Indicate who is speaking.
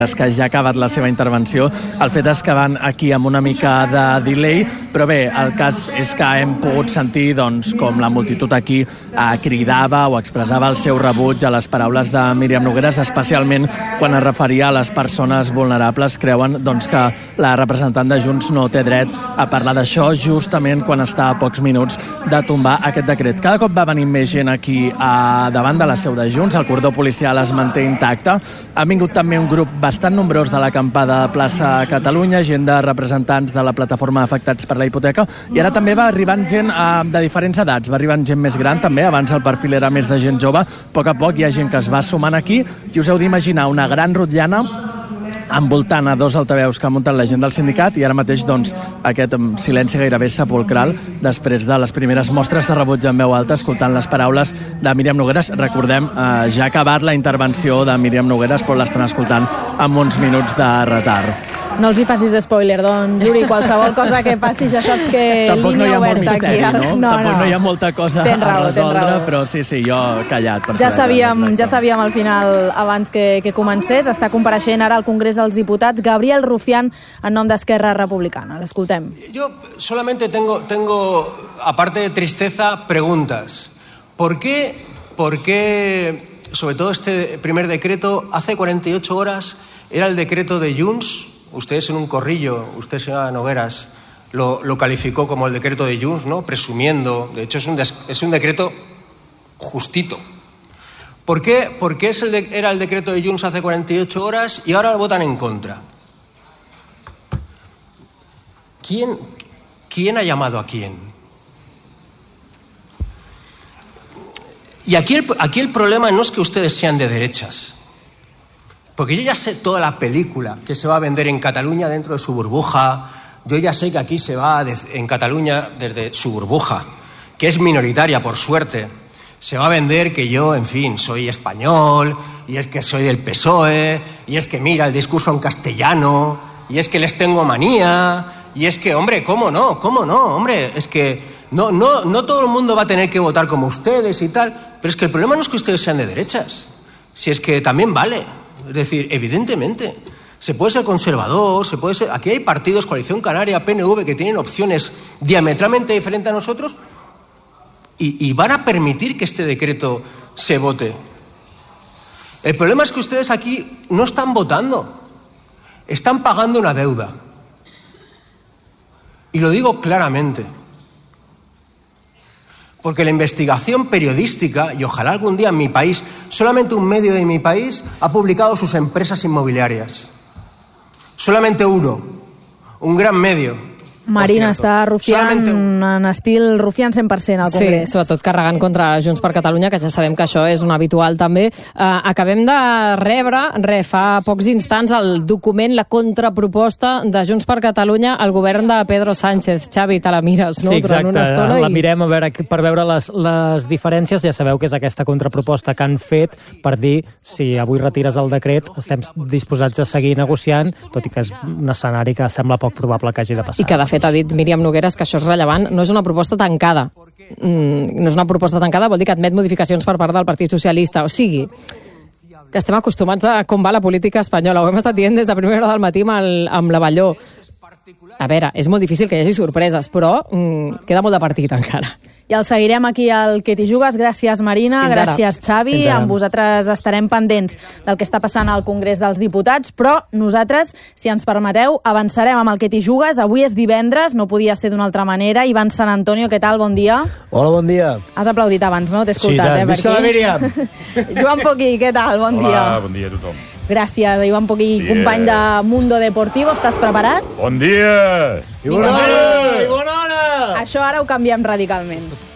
Speaker 1: que ja ha acabat la seva intervenció. El fet és que van aquí amb una mica de delay, però bé, el cas és que hem pogut sentir com la multitud aquí cridava o expressava el seu rebuig a les paraules de Míriam Nogueras, especialment quan es referia a les persones vulnerables. Creuen que la representant de Junts no té dret a parlar d'això justament quan està a pocs minuts de tombar aquest decret. Cada cop va venir més gent aquí davant de la seu de Junts, el cordó policial es manté intacte. Ha vingut també un grup bastant nombrós de l'acampada Plaça Catalunya, gent de representants de la plataforma Afectats per la Hipoteca, i ara també va arribant gent de diferents edats, va arribant gent més gran també, abans el perfil era més de gent jove, a poc hi ha gent que es va sumant aquí, i us heu d'imaginar una gran rotllana envoltant a dos altaveus que ha muntat la gent del sindicat, i ara mateix aquest silenci gairebé sepulcral després de les primeres mostres de rebuig en veu alta, escoltant les paraules de Míriam Nogueras. Recordem, ja ha acabat la intervenció de Míriam Nogueras, però l'estan escoltant amb uns minuts de retard.
Speaker 2: No els hi facis spoiler, doncs, Yuri, qualsevol cosa que passi ja saps que
Speaker 1: tampoc
Speaker 2: línia
Speaker 1: no hi ha
Speaker 2: oberta
Speaker 1: molt misteri,
Speaker 2: aquí.
Speaker 1: Tampoc no hi ha molta cosa a resoldre, però sí, jo callat.
Speaker 2: Ja sabíem al final, abans que comencés, està compareixent ara al Congrés dels Diputats Gabriel Rufián en nom d'Esquerra Republicana. L'escoltem.
Speaker 3: Yo solamente tengo, aparte de tristeza, preguntas. ¿Por qué, sobre todo este primer decreto, hace 48 horas era el decreto de Junts? Ustedes en un corrillo, usted, señora Nogueras, lo calificó como el decreto de Junts, ¿no? Presumiendo. De hecho, es un decreto justito. ¿Por qué era el decreto de Junts hace 48 horas y ahora lo votan en contra? ¿Quién ha llamado a quién? Y aquí el problema no es que ustedes sean de derechas. Porque yo ya sé toda la película que se va a vender en Cataluña dentro de su burbuja. Yo ya sé que aquí se va en Cataluña desde su burbuja, que es minoritaria, por suerte. Se va a vender que yo, en fin, soy español, y es que soy del PSOE, y es que mira el discurso en castellano, y es que les tengo manía, y es que, hombre, ¿cómo no? Hombre, es que no todo el mundo va a tener que votar como ustedes y tal. Pero es que el problema no es que ustedes sean de derechas. Si es que también vale. Es decir, evidentemente, se puede ser conservador, aquí hay partidos, Coalición Canaria, PNV, que tienen opciones diametralmente diferentes a nosotros y van a permitir que este decreto se vote. El problema es que ustedes aquí no están votando, están pagando una deuda. Y lo digo claramente. Porque la investigación periodística, y ojalá algún día en mi país, solamente un medio de mi país ha publicado sus empresas inmobiliarias. Solamente uno, un gran medio.
Speaker 2: Marina, està Rufián en estil Rufián 100% al Congrés.
Speaker 4: Sí, sobretot carregant contra Junts per Catalunya, que ja sabem que això és un habitual també. Acabem de rebre, fa pocs instants, el document, la contraproposta de Junts per Catalunya al govern de Pedro Sánchez. Xavi, te la mires, no?
Speaker 5: Sí, exacte, la mirem per veure les diferències. Ja sabeu que és aquesta contraproposta que han fet per dir si avui retires el decret estem disposats a seguir negociant, tot i que és un escenari que sembla poc probable que hagi de passar.
Speaker 4: I que de fet ha dit Míriam Nogueras que això és rellevant, no és una proposta tancada. No és una proposta tancada, vol dir que admet modificacions per part del Partit Socialista. O sigui, que estem acostumats a com va la política espanyola. Ho hem estat dient des de primera hora del matí amb l'Avelló. A veure, és molt difícil que hi hagi sorpreses, però queda molt de partit encara.
Speaker 2: I el seguirem aquí al Que t'hi jugues. Gràcies, Marina. Gràcies, Xavi. Amb vosaltres estarem pendents del que està passant al Congrés dels Diputats, però nosaltres, si ens permeteu, avançarem amb el Que t'hi jugues. Avui és divendres, no podia ser d'una altra manera. Ivan San Antonio, què tal? Bon dia.
Speaker 6: Hola, bon dia.
Speaker 2: Has aplaudit abans, no? T'he escoltat,
Speaker 6: sí, visca la Míriam.
Speaker 2: Joan Poquí, què tal? Bon dia.
Speaker 7: Hola, bon dia a tothom.
Speaker 2: Gràcies, Ivan Poquí, company de Mundo Deportivo. Estàs preparat?
Speaker 7: Bon dia!
Speaker 6: I bona hora!
Speaker 2: Això ara ho canviem radicalment.